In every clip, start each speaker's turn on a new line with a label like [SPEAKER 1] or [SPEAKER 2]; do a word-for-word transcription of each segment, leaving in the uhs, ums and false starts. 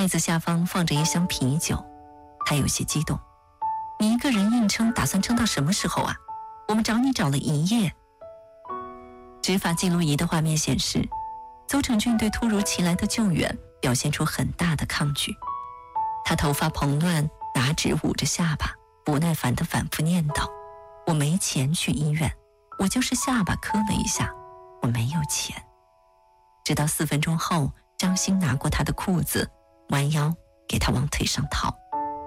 [SPEAKER 1] 位子下方放着一箱啤酒，他有些激动。你一个人硬撑，打算撑到什么时候啊？我们找你找了一夜。执法记录仪的画面显示，邹成俊对突如其来的救援表现出很大的抗拒。他头发蓬乱，拿纸捂着下巴，不耐烦地反复念叨：我没钱去医院，我就是下巴磕了一下，我没有钱。直到四分钟后，张欣拿过他的裤子，弯腰给他往腿上套。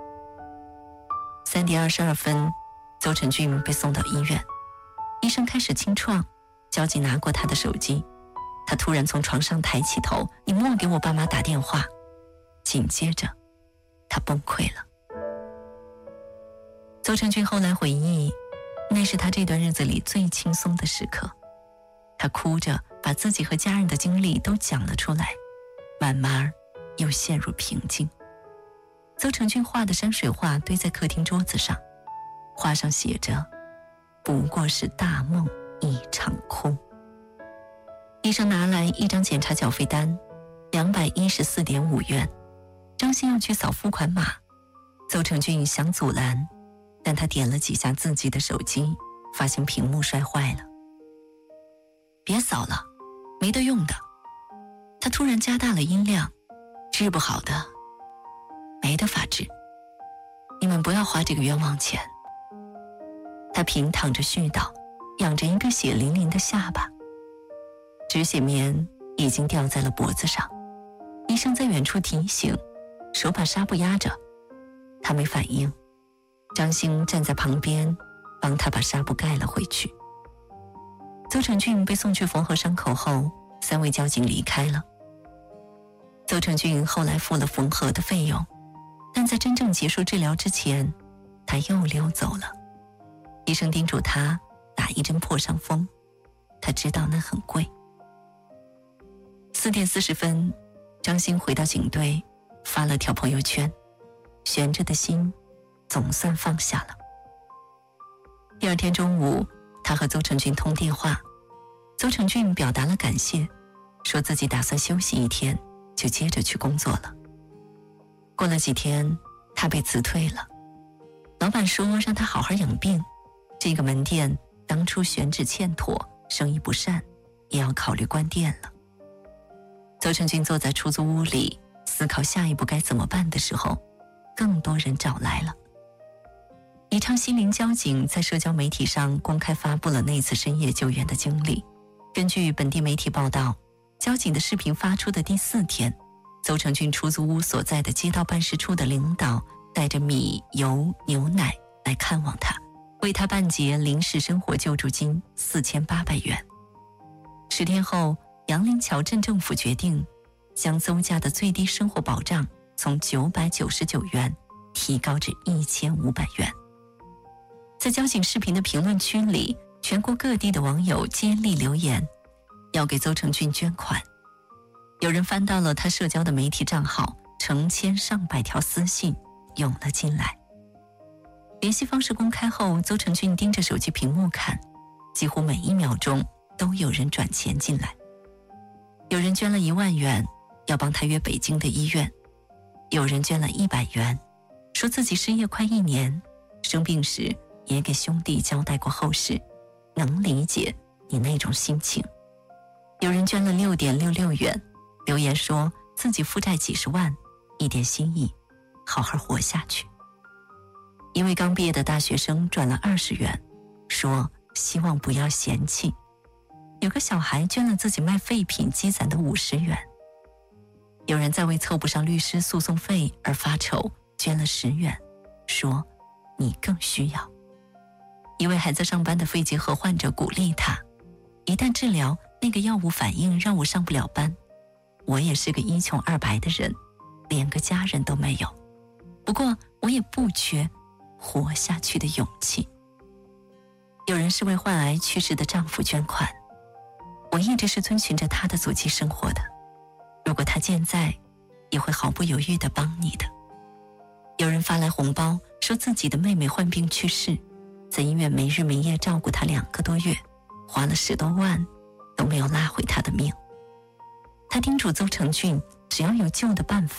[SPEAKER 1] 三点二十二分，邹成俊被送到医院，医生开始清创，交警拿过他的手机，他突然从床上抬起头：你莫给我爸妈打电话。紧接着他崩溃了。邹成俊后来回忆，那是他这段日子里最轻松的时刻。他哭着把自己和家人的经历都讲了出来，慢慢又陷入平静。邹成俊画的山水画堆在客厅桌子上，画上写着：不过是大梦一场空。医生拿来一张检查缴费单，两百一十四点五元。张欣要去扫付款码，邹成俊想阻拦，但他点了几下自己的手机，发现屏幕摔坏了。别扫了，没得用的。他突然加大了音量：治不好的，没得法治，你们不要花这个冤枉钱。他平躺着絮叨，仰着一个血淋淋的下巴，止血棉已经吊在了脖子上。医生在远处提醒，手把纱布压着，他没反应。张欣站在旁边帮他把纱布盖了回去。邹成俊被送去缝合伤口后，三位交警离开了。邹成俊后来付了缝合的费用，但在真正结束治疗之前，他又溜走了。医生叮嘱他打一针破伤风，他知道那很贵。四点四十分，张欣回到警队，发了条朋友圈：悬着的心总算放下了。第二天中午，他和邹成俊通电话，邹成俊表达了感谢，说自己打算休息一天，就接着去工作了。过了几天，他被辞退了，老板说让他好好养病，这个门店当初选址欠妥，生意不善，也要考虑关店了。邹成俊坐在出租屋里思考下一步该怎么办的时候，更多人找来了。宜昌西陵交警在社交媒体上公开发布了那次深夜救援的经历。根据本地媒体报道，交警的视频发出的第四天，邹成俊出租屋所在的街道办事处的领导带着米、油、牛奶来看望他，为他办结临时生活救助金四千八百元。十天后，杨林桥镇政府决定将邹家的最低生活保障从九百九十九元提高至一千五百元。在交警视频的评论区里，全国各地的网友接力留言，要给邹成俊捐款。有人翻到了他社交的媒体账号，成千上百条私信涌了进来。联系方式公开后，邹成俊盯着手机屏幕看，几乎每一秒钟都有人转钱进来。有人捐了一万元，要帮他约北京的医院；有人捐了一百元，说自己失业快一年，生病时也给兄弟交代过后事，能理解你那种心情。有人捐了六点六六元，留言说自己负债几十万，一点心意，好好活下去。一位刚毕业的大学生转了二十元，说希望不要嫌弃。有个小孩捐了自己卖废品积攒的五十元。有人在为凑不上律师诉讼费而发愁，捐了十元，说你更需要。一位还在上班的肺结核患者鼓励他，一旦治疗，那个药物反应让我上不了班，我也是个一穷二白的人，连个家人都没有，不过我也不缺活下去的勇气。有人是为患癌去世的丈夫捐款，我一直是遵循着他的足迹生活的，如果他健在，也会毫不犹豫地帮你的。有人发来红包，说自己的妹妹患病去世，在医院没日没夜照顾她两个多月，花了十多万都没有拉回她的命。他叮嘱邹成俊，只要有救的办法，